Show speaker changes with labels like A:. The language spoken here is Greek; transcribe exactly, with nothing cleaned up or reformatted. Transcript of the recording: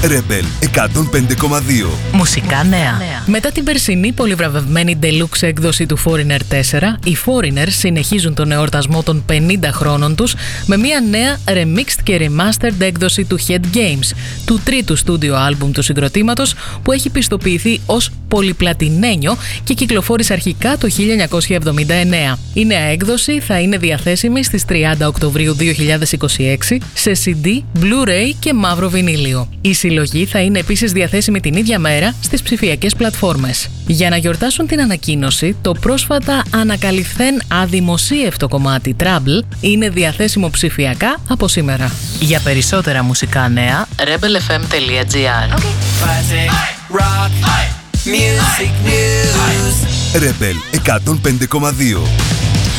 A: Rebel εκατόν πέντε κόμμα δύο.
B: Μουσικά νέα. Μετά την περσινή πολυβραβευμένη deluxe έκδοση του Foreigner τέσσερα, οι Foreigner συνεχίζουν τον εορτασμό των πενήντα χρόνων τους με μια νέα remixed και remastered έκδοση του Head Games, του τρίτου στούντιο άλμπουμ του συγκροτήματος, που έχει πιστοποιηθεί ως πολυπλατινένιο και κυκλοφόρησε αρχικά το χίλια εννιακόσια εβδομήντα εννέα. Η νέα έκδοση θα είναι διαθέσιμη στις τριάντα Οκτωβρίου δύο χιλιάδες είκοσι έξι σε σι ντι, Blu-ray και μαύρο βινίλιο. Η συλλογή θα είναι επίσης διαθέσιμη την ίδια μέρα στις ψηφιακές πλατφόρμες. Για να γιορτάσουν την ανακοίνωση, το πρόσφατα ανακαλυφθέν αδημοσίευτο κομμάτι Trouble είναι διαθέσιμο ψηφιακά από σήμερα. Για περισσότερα μουσικά νέα, rebel f m τελεία gr.
A: Rebel εκατόν πέντε κόμμα δύο.